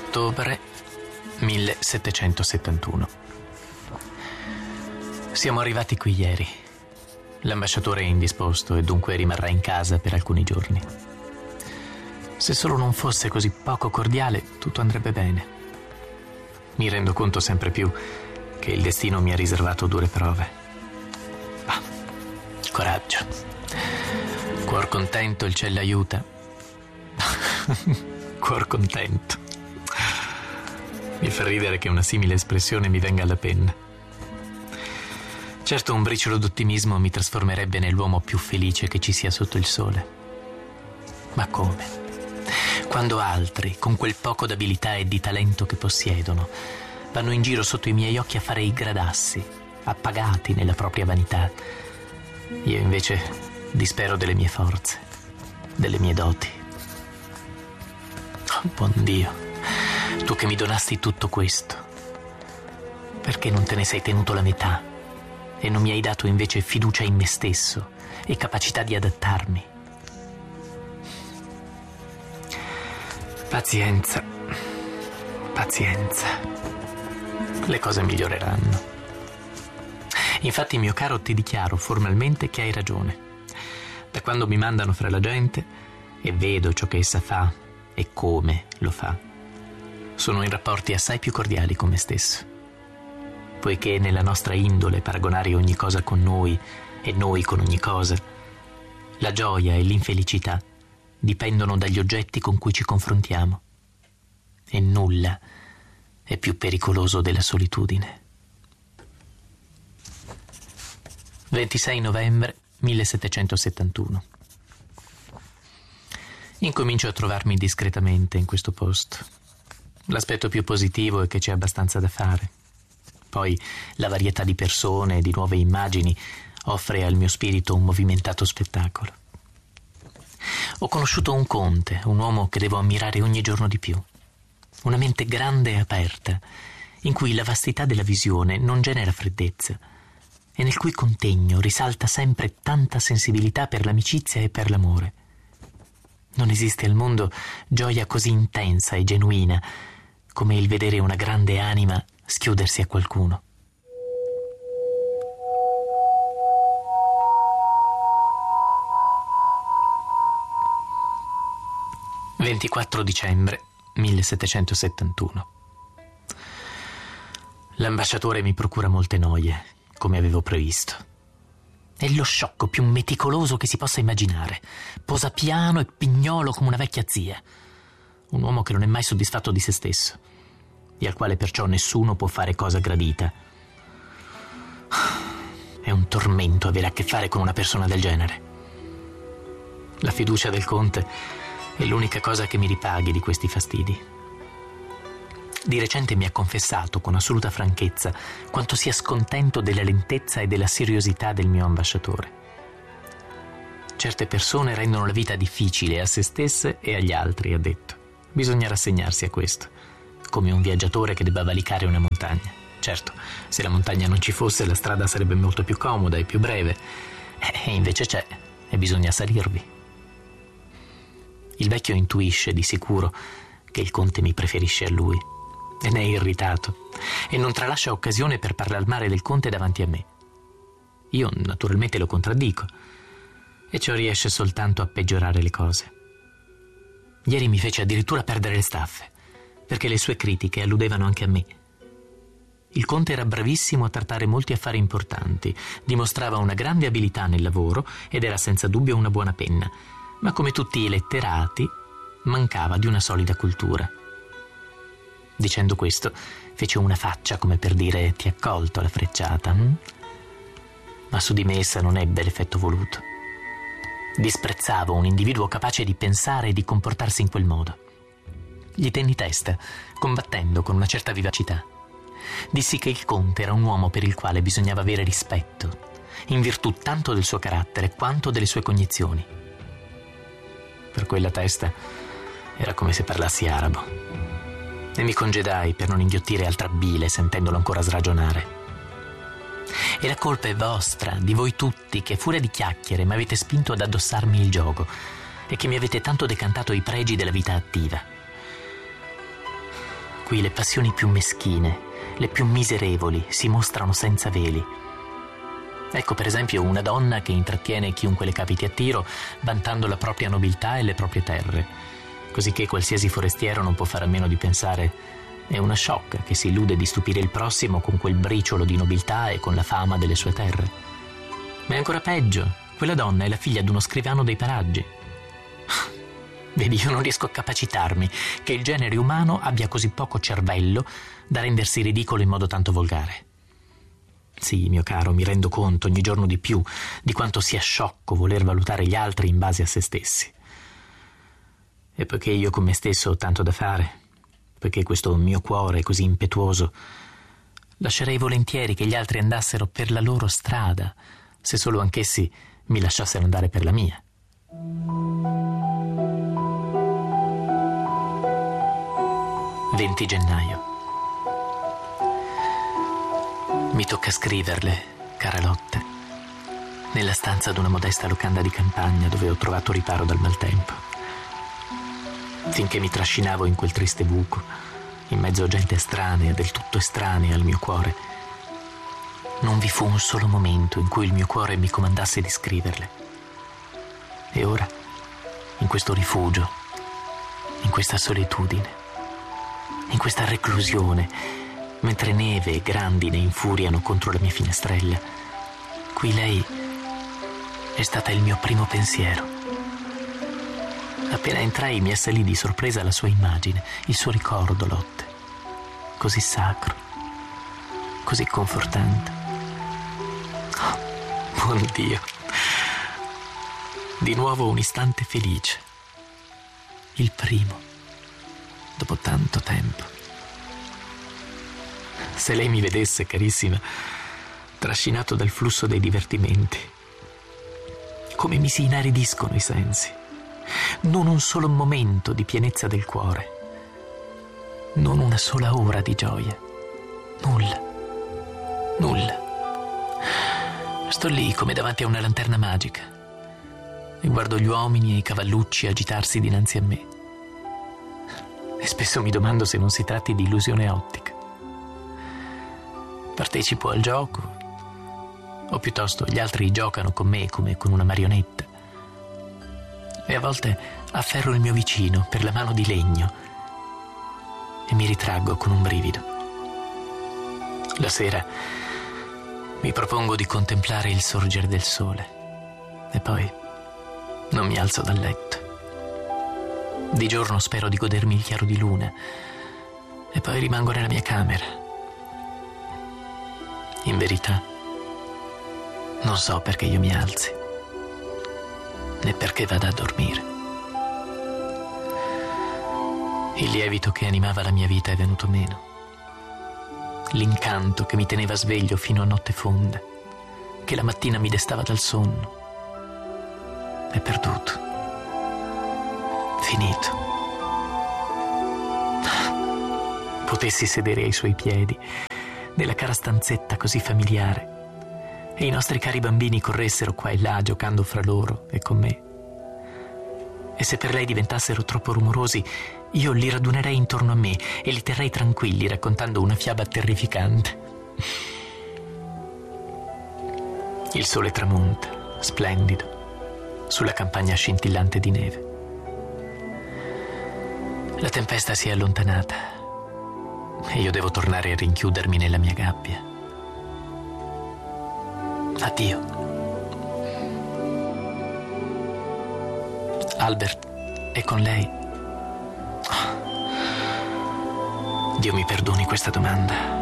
Ottobre 1771. Siamo arrivati qui ieri. L'ambasciatore è indisposto e dunque rimarrà in casa per alcuni giorni. Se solo non fosse così poco cordiale, tutto andrebbe bene. Mi rendo conto sempre più che il destino mi ha riservato dure prove. Ma coraggio. Cuor contento il ciel aiuta. Cuor contento. Mi fa ridere che una simile espressione mi venga alla penna. Certo, un briciolo d'ottimismo mi trasformerebbe nell'uomo più felice che ci sia sotto il sole. Ma come? Quando altri, con quel poco d'abilità e di talento che possiedono, vanno in giro sotto i miei occhi a fare i gradassi, appagati nella propria vanità, io invece dispero delle mie forze, delle mie doti. Oh, buon Dio! Tu che mi donasti tutto questo, perché non te ne sei tenuto la metà e non mi hai dato invece fiducia in me stesso e capacità di adattarmi? Pazienza, pazienza, le cose miglioreranno. Infatti, mio caro, ti dichiaro formalmente che hai ragione. Da quando mi mandano fra la gente e vedo ciò che essa fa e come lo fa, sono in rapporti assai più cordiali con me stesso, poiché nella nostra indole paragonare ogni cosa con noi e noi con ogni cosa, la gioia e l'infelicità dipendono dagli oggetti con cui ci confrontiamo, e nulla è più pericoloso della solitudine. 26 novembre 1771. Incomincio a trovarmi discretamente in questo posto. L'aspetto più positivo è che c'è abbastanza da fare. Poi la varietà di persone e di nuove immagini offre al mio spirito un movimentato spettacolo. Ho conosciuto un conte, un uomo che devo ammirare ogni giorno di più. Una mente grande e aperta, in cui la vastità della visione non genera freddezza e nel cui contegno risalta sempre tanta sensibilità per l'amicizia e per l'amore. Non esiste al mondo gioia così intensa e genuina come il vedere una grande anima schiudersi a qualcuno. «24 dicembre 1771. L'ambasciatore mi procura molte noie, come avevo previsto. È lo sciocco più meticoloso che si possa immaginare. Posa piano e pignolo come una vecchia zia. Un uomo che non è mai soddisfatto di se stesso e al quale perciò nessuno può fare cosa gradita. È un tormento avere a che fare con una persona del genere. La fiducia del conte è l'unica cosa che mi ripaghi di questi fastidi. Di recente mi ha confessato con assoluta franchezza quanto sia scontento della lentezza e della seriosità del mio ambasciatore. Certe persone rendono la vita difficile a se stesse e agli altri, ha detto. Bisogna rassegnarsi a questo, come un viaggiatore che debba valicare una montagna. Certo, se la montagna non ci fosse, la strada sarebbe molto più comoda e più breve, e invece c'è, e bisogna salirvi. Il vecchio intuisce di sicuro che il conte mi preferisce a lui, e ne è irritato, e non tralascia occasione per parlare male del conte davanti a me. Io naturalmente lo contraddico, e ciò riesce soltanto a peggiorare le cose. Ieri mi fece addirittura perdere le staffe, perché le sue critiche alludevano anche a me. Il conte era bravissimo a trattare molti affari importanti, dimostrava una grande abilità nel lavoro ed era senza dubbio una buona penna, ma come tutti i letterati mancava di una solida cultura. Dicendo questo, fece una faccia come per dire: ti ha colto la frecciata, Ma su di me essa non ebbe l'effetto voluto. Disprezzavo un individuo capace di pensare e di comportarsi in quel modo. Gli tenni testa, combattendo con una certa vivacità. Dissi che il conte era un uomo per il quale bisognava avere rispetto, in virtù tanto del suo carattere quanto delle sue cognizioni. Per quella testa era come se parlassi arabo, e mi congedai per non inghiottire altra bile sentendolo ancora sragionare. E la colpa è vostra, di voi tutti, che a furia di chiacchiere mi avete spinto ad addossarmi il giogo e che mi avete tanto decantato i pregi della vita attiva. cui le passioni più meschine, le più miserevoli, si mostrano senza veli. Ecco per esempio una donna che intrattiene chiunque le capiti a tiro, vantando la propria nobiltà e le proprie terre, cosicché qualsiasi forestiero non può fare a meno di pensare: è una sciocca che si illude di stupire il prossimo con quel briciolo di nobiltà e con la fama delle sue terre. Ma è ancora peggio, quella donna è la figlia di uno scrivano dei paraggi. Vedi, io non riesco a capacitarmi che il genere umano abbia così poco cervello da rendersi ridicolo in modo tanto volgare. Sì, mio caro, mi rendo conto ogni giorno di più di quanto sia sciocco voler valutare gli altri in base a se stessi. E poiché io con me stesso ho tanto da fare, poiché questo mio cuore è così impetuoso, lascerei volentieri che gli altri andassero per la loro strada, se solo anch'essi mi lasciassero andare per la mia. «20 gennaio. Mi tocca scriverle, cara Lotte, nella stanza d'una modesta locanda di campagna dove ho trovato riparo dal maltempo. Finché mi trascinavo in quel triste buco, in mezzo a gente estranea, del tutto estranea al mio cuore, non vi fu un solo momento in cui il mio cuore mi comandasse di scriverle. E ora, in questo rifugio, in questa solitudine, in questa reclusione, mentre neve e grandine infuriano contro la mia finestrella, qui lei è stata il mio primo pensiero. Appena entrai mi assalì di sorpresa la sua immagine, il suo ricordo, Lotte, così sacro, così confortante. Oh, buon Dio! Di nuovo un istante felice, il primo, dopo tanto tempo. Se lei mi vedesse, carissima, trascinato dal flusso dei divertimenti, come mi si inaridiscono i sensi. Non un solo momento di pienezza del cuore, non una sola ora di gioia, nulla, nulla. Sto lì come davanti a una lanterna magica e guardo gli uomini e i cavallucci agitarsi dinanzi a me. E spesso mi domando se non si tratti di illusione ottica. Partecipo al gioco, o piuttosto gli altri giocano con me come con una marionetta. E a volte afferro il mio vicino per la mano di legno e mi ritraggo con un brivido. La sera mi propongo di contemplare il sorgere del sole e poi non mi alzo dal letto. Di giorno spero di godermi il chiaro di luna e poi rimango nella mia camera. In verità, non so perché io mi alzi, né perché vada a dormire. Il lievito che animava la mia vita è venuto meno. L'incanto che mi teneva sveglio fino a notte fonda, che la mattina mi destava dal sonno, è perduto. Finito. Potessi sedere ai suoi piedi, nella cara stanzetta così familiare, e i nostri cari bambini corressero qua e là giocando fra loro e con me. E se per lei diventassero troppo rumorosi, io li radunerei intorno a me e li terrei tranquilli raccontando una fiaba terrificante. Il sole tramonta, splendido, sulla campagna scintillante di neve. La tempesta si è allontanata e io devo tornare a rinchiudermi nella mia gabbia. Addio. Albert è con lei? Dio mi perdoni questa domanda.